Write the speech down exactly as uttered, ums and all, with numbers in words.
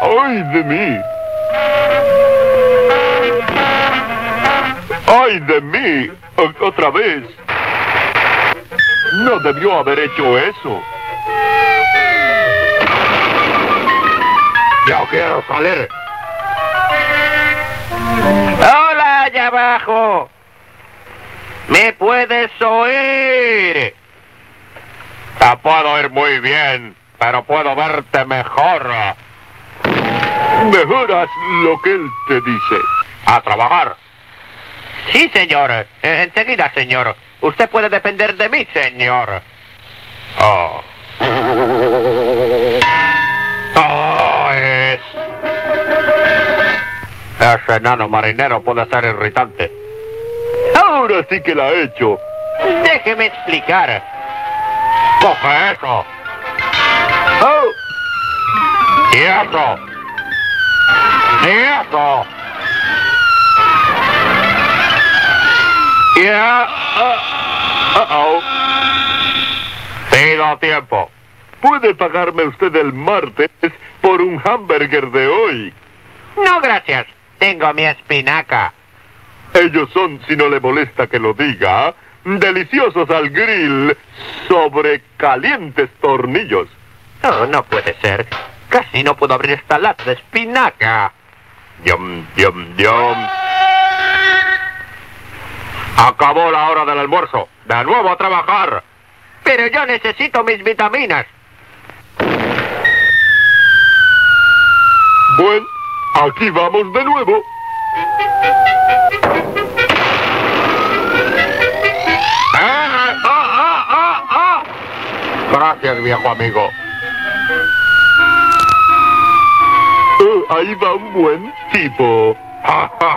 ¡Ay de mí! ¡Ay de mí! O- ¡Otra vez! No debió haber hecho eso. Yo quiero salir. ¡Hola, allá abajo! ¿Me puedes oír? Te puedo oír muy bien, pero puedo verte mejor. Mejor haz lo que él te dice. A trabajar. Sí, señor. Eh, enseguida, señor. Usted puede depender de mí, señor. Oh. Oh, es... Ese enano marinero puede ser irritante. Ahora sí que la ha hecho. Déjeme explicar. ¡Coge eso! ¡Oh! ¡Y eso! ¡Y eso! ¡Ya! Uh, ¡Uh-oh! Pido tiempo. ¿Puede pagarme usted el martes por un hamburger de hoy? No, gracias. Tengo mi espinaca. Ellos son, si no le molesta que lo diga, deliciosos al grill sobre calientes tornillos. Oh, no puede ser. Casi no puedo abrir esta lata de espinaca. Yum, yum, yum. Acabó la hora del almuerzo. De nuevo a trabajar. Pero yo necesito mis vitaminas. Bueno, aquí vamos de nuevo. ¡Ah, ah, ah, ah, ah! Gracias, viejo amigo. Oh, ahí va un buen tipo. Ja, ja,